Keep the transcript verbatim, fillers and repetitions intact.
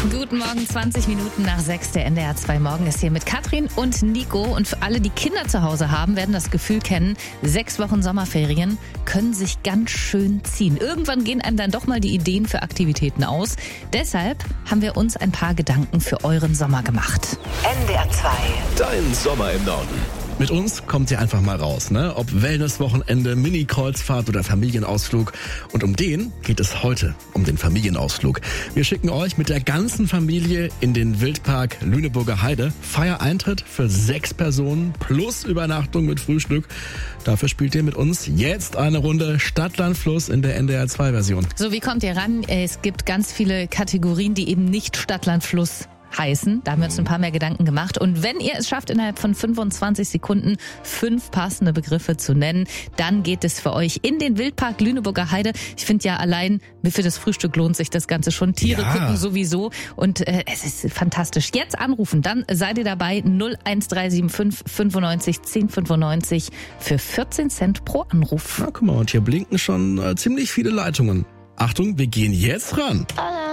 Guten Morgen, zwanzig Minuten nach sechs, der N D R zwei Morgen ist hier mit Katrin und Nico. Und für alle, die Kinder zu Hause haben, werden das Gefühl kennen, sechs Wochen Sommerferien können sich ganz schön ziehen. Irgendwann gehen einem dann doch mal die Ideen für Aktivitäten aus. Deshalb haben wir uns ein paar Gedanken für euren Sommer gemacht. N D R zwei. Dein Sommer im Norden. Mit uns kommt ihr einfach mal raus, ne? Ob Wellnesswochenende, Mini-Kreuzfahrt oder Familienausflug. Und um den geht es heute, um den Familienausflug. Wir schicken euch mit der ganzen Familie in den Wildpark Lüneburger Heide. Feiereintritt für sechs Personen plus Übernachtung mit Frühstück. Dafür spielt ihr mit uns jetzt eine Runde Stadt, Land, Fluss in der N D R zwei Version. So, wie kommt ihr ran? Es gibt ganz viele Kategorien, die eben nicht Stadt, Land, Fluss heißen. Da haben wir uns ein paar mehr Gedanken gemacht. Und wenn ihr es schafft, innerhalb von fünfundzwanzig Sekunden fünf passende Begriffe zu nennen, dann geht es für euch in den Wildpark Lüneburger Heide. Ich finde ja allein für das Frühstück lohnt sich das Ganze schon. Tiere Ja. gucken sowieso. Und äh, es ist fantastisch. Jetzt anrufen, dann seid ihr dabei. null eins drei sieben fünf fünfundneunzig zehn fünfundneunzig für vierzehn Cent pro Anruf. Na, guck mal, und hier blinken schon äh, ziemlich viele Leitungen. Achtung, wir gehen jetzt ran.